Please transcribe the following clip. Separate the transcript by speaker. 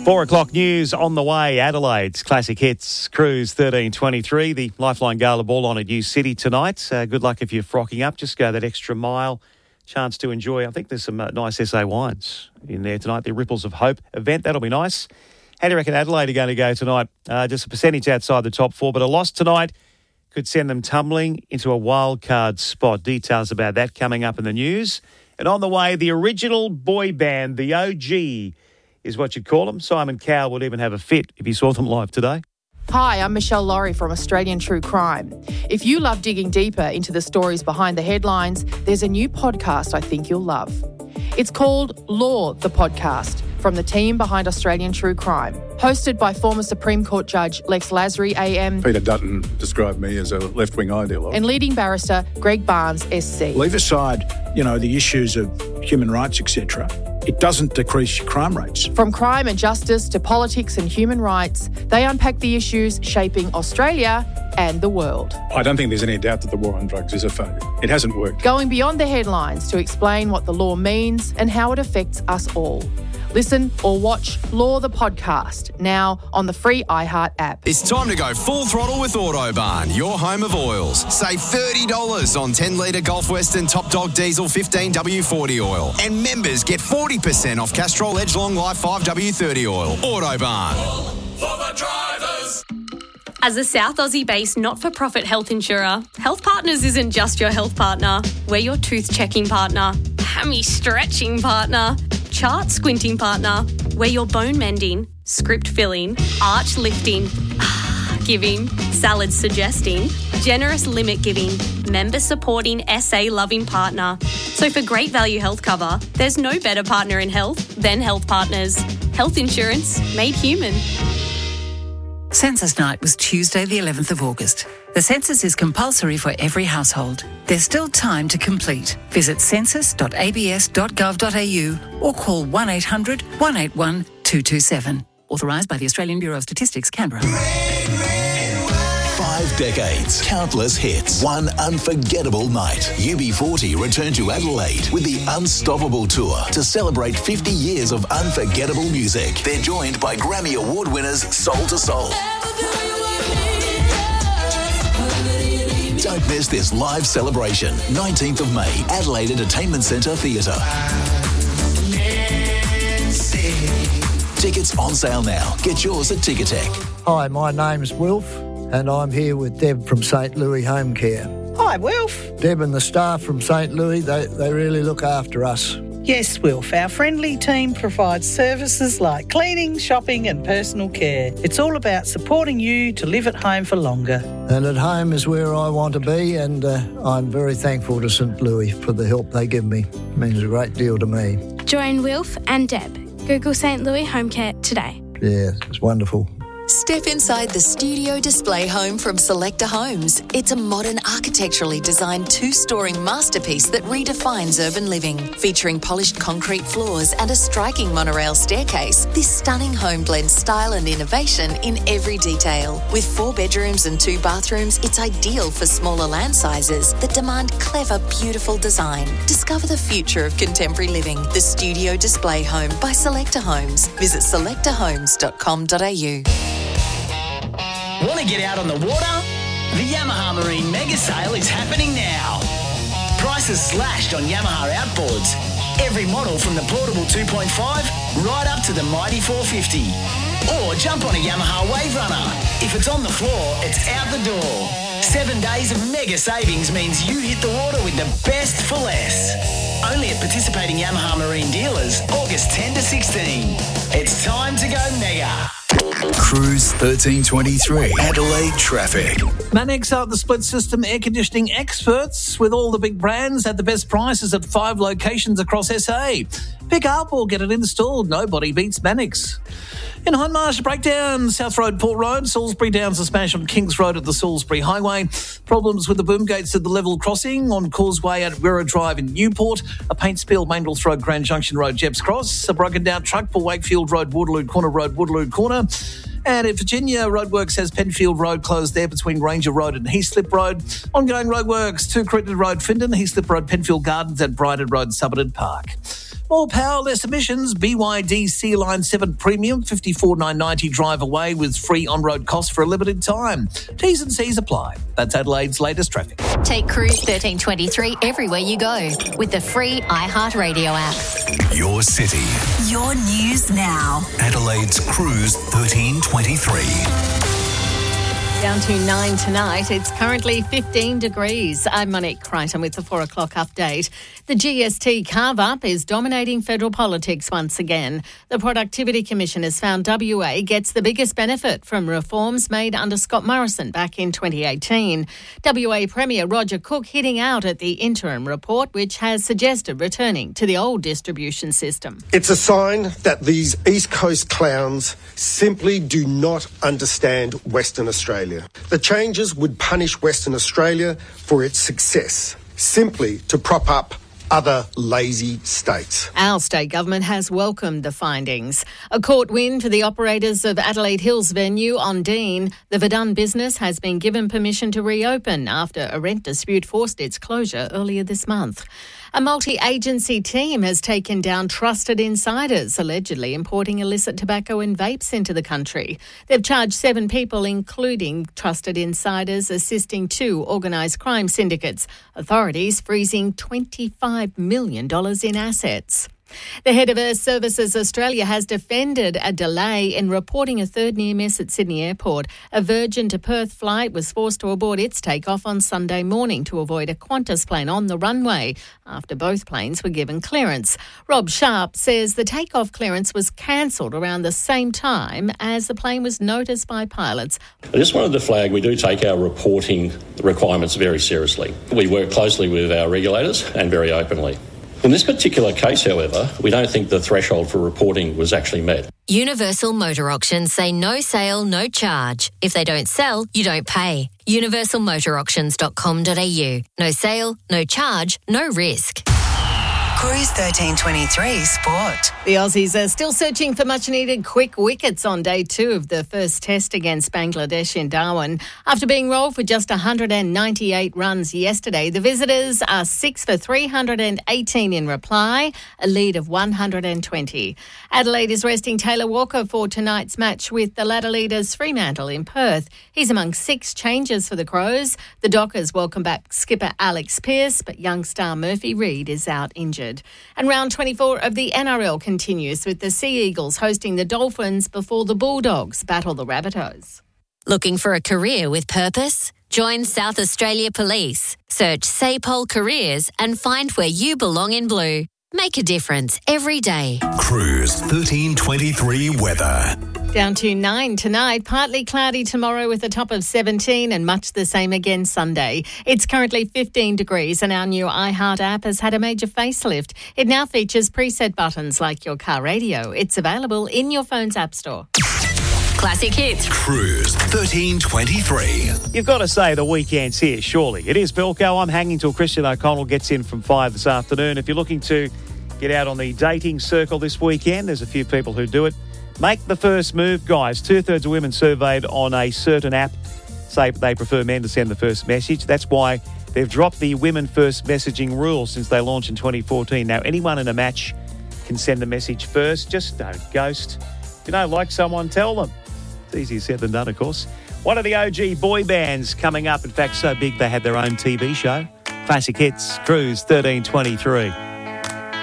Speaker 1: 4 o'clock news on the way. Adelaide's Classic Hits Cruise 1323. The Lifeline Gala Ball on at New City tonight. Good luck if you're frocking up. Just go that extra mile. Chance to enjoy. I think there's some nice SA wines in there tonight. The Ripples of Hope event. That'll be nice. How do you reckon Adelaide are going to go tonight? Just a percentage outside the top four, but a loss tonight could send them tumbling into a wild card spot. Details about that coming up in the news. And on the way, the original boy band, the OG, is what you'd call them. Simon Cowell would even have a fit if he saw them live today.
Speaker 2: Hi, I'm Michelle Laurie from Australian True Crime. If you love digging deeper into the stories behind the headlines, there's a new podcast I think you'll love. It's called Law, the Podcast, from the team behind Australian True Crime. Hosted by former Supreme Court Judge Lex Lasry AM.
Speaker 3: Peter Dutton described me as a left-wing ideologue.
Speaker 2: And leading barrister Greg Barnes SC.
Speaker 4: Leave aside, the issues of human rights, etc. It doesn't decrease your crime rates.
Speaker 2: From crime and justice to politics and human rights, they unpack the issues shaping Australia and the world.
Speaker 3: I don't think there's any doubt that the war on drugs is a failure. It hasn't worked.
Speaker 2: Going beyond the headlines to explain what the law means and how it affects us all. Listen or watch Law the Podcast now on the free iHeart app.
Speaker 5: It's time to go full throttle with Autobarn, your home of oils. Save $30 on 10-litre Gulf Western Top Dog Diesel 15W40 oil. And members get 40% off Castrol Edge Long Life 5W30 oil. Autobarn.
Speaker 6: For the drivers.
Speaker 7: As a South Aussie-based not-for-profit health insurer, Health Partners isn't just your health partner. We're your tooth-checking partner, hammy-stretching partner, chart-squinting partner. We're your bone-mending, script-filling, arch-lifting, giving, salad-suggesting, generous limit-giving, member-supporting, SA-loving partner. So for great value health cover, there's no better partner in health than Health Partners. Health insurance made human.
Speaker 8: Census Night was Tuesday the 11th of August. The census is compulsory for every household. There's still time to complete. Visit census.abs.gov.au or call 1800 181 227. Authorised by the Australian Bureau of Statistics, Canberra.
Speaker 9: 5 decades, countless hits, one unforgettable night. UB40 return to Adelaide with the Unstoppable Tour to celebrate 50 years of unforgettable music. They're joined by Grammy Award winners Soul to Soul. Don't miss this live celebration. 19th of May, Adelaide Entertainment Centre Theatre. Tickets on sale now. Get yours at Ticketek.
Speaker 10: Hi, my name's Wilf, and I'm here with Deb from St. Louis Home Care.
Speaker 11: Hi, Wilf.
Speaker 10: Deb and the staff from St. Louis, they really look after us.
Speaker 11: Yes, Wilf. Our friendly team provides services like cleaning, shopping and personal care. It's all about supporting you to live at home for longer.
Speaker 10: And at home is where I want to be, and I'm very thankful to St. Louis for the help they give me. It means a great deal to me.
Speaker 12: Join Wilf and Deb. Google St. Louis Home Care today.
Speaker 10: Yeah, it's wonderful.
Speaker 13: Step inside the studio display home from Selector Homes. It's a modern, architecturally designed 2-story masterpiece that redefines urban living. Featuring polished concrete floors and a striking monorail staircase, this stunning home blends style and innovation in every detail. With 4 bedrooms and 2 bathrooms, it's ideal for smaller land sizes that demand clever, beautiful design. Discover the future of contemporary living. The studio display home by Selector Homes. Visit selectorhomes.com.au.
Speaker 14: Want to get out on the water? The Yamaha Marine Mega Sale is happening now. Prices slashed on Yamaha outboards. Every model from the portable 2.5 right up to the mighty 450. Or jump on a Yamaha Wave Runner. If it's on the floor, it's out the door. 7 days of mega savings means you hit the water with the best for less. Only at participating Yamaha Marine dealers, August 10 to 16. It's time to go mega.
Speaker 9: Cruise 1323, Adelaide traffic.
Speaker 15: Manix are the split system air conditioning experts with all the big brands at the best prices at 5 locations across SA. Pick up or get it installed. Nobody beats Manix. In Hindmarsh, breakdown, South Road, Port Road, Salisbury Downs, a smash on Kings Road at the Salisbury Highway. Problems with the boom gates at the level crossing on Causeway at Wirra Drive in Newport. A paint spill, Mangles Road, Grand Junction Road, Jepps Cross. A broken down truck for Wakefield Road, Waterloo Corner Road, Waterloo Corner. And in Virginia, roadworks has Penfield Road closed there between Ranger Road and Heathslip Road. Ongoing roadworks, 2 Crittenden Road, Findon, Heathslip Road, Penfield Gardens and Bryden Road, Subberton Park. More power, less emissions. BYD Sea Line 7 Premium, $54,990 drive away with free on-road costs for a limited time. T's and C's apply. That's Adelaide's latest traffic.
Speaker 16: Take Cruise 1323 everywhere you go with the free iHeartRadio app.
Speaker 9: Your city.
Speaker 8: Your news now.
Speaker 9: Adelaide's Cruise 1323.
Speaker 17: Down to 9 tonight. It's currently 15 degrees. I'm Monique Crichton with the 4 o'clock update. The GST carve-up is dominating federal politics once again. The Productivity Commission has found WA gets the biggest benefit from reforms made under Scott Morrison back in 2018. WA Premier Roger Cook hitting out at the interim report, which has suggested returning to the old distribution system.
Speaker 18: It's a sign that these East Coast clowns simply do not understand Western Australia. The changes would punish Western Australia for its success, simply to prop up other lazy states.
Speaker 17: Our state government has welcomed the findings. A court win for the operators of Adelaide Hills venue Ondine. The Verdun business has been given permission to reopen after a rent dispute forced its closure earlier this month. A multi-agency team has taken down trusted insiders, allegedly importing illicit tobacco and vapes into the country. They've charged 7 people, including trusted insiders, assisting 2 organised crime syndicates. Authorities freezing $25 million in assets. The head of Earth Services Australia has defended a delay in reporting a third near-miss at Sydney Airport. A Virgin to Perth flight was forced to abort its takeoff on Sunday morning to avoid a Qantas plane on the runway after both planes were given clearance. Rob Sharp says the takeoff clearance was cancelled around the same time as the plane was noticed by pilots.
Speaker 19: I just wanted to flag we do take our reporting requirements very seriously. We work closely with our regulators and very openly. In this particular case, however, we don't think the threshold for reporting was actually met.
Speaker 16: Universal Motor Auctions say no sale, no charge. If they don't sell, you don't pay. universalmotorauctions.com.au. No sale, no charge, no risk.
Speaker 8: Cruise 1323 Sport.
Speaker 17: The Aussies are still searching for much-needed quick wickets on day 2 of the first test against Bangladesh in Darwin. After being rolled for just 198 runs yesterday, the visitors are 6 for 318 in reply, a lead of 120. Adelaide is resting Taylor Walker for tonight's match with the ladder leaders Fremantle in Perth. He's among 6 changes for the Crows. The Dockers welcome back skipper Alex Pearce, but young star Murphy Reid is out injured. And round 24 of the NRL continues with the Sea Eagles hosting the Dolphins before the Bulldogs battle the Rabbitohs.
Speaker 16: Looking for a career with purpose? Join South Australia Police. Search SAPOL Careers and find where you belong in blue. Make a difference every day.
Speaker 9: Cruise 1323 weather.
Speaker 17: Down to 9 tonight, partly cloudy tomorrow with a top of 17 and much the same again Sunday. It's currently 15 degrees and our new iHeart app has had a major facelift. It now features preset buttons like your car radio. It's available in your phone's app store.
Speaker 16: Classic hits.
Speaker 9: Cruise 1323.
Speaker 1: You've got to say the weekend's here, surely. It is Belco. I'm hanging till Christian O'Connell gets in from 5 this afternoon. If you're looking to get out on the dating circle this weekend, there's a few people who do it. Make the first move, guys. 2/3 of women surveyed on a certain app say they prefer men to send the first message. That's why they've dropped the women first messaging rule since they launched in 2014. Now, anyone in a match can send the message first. Just don't ghost. If you don't like someone, tell them. It's easier said than done, of course. One of the OG boy bands coming up. In fact, so big they had their own TV show. Classic Hits, Cruise 1323.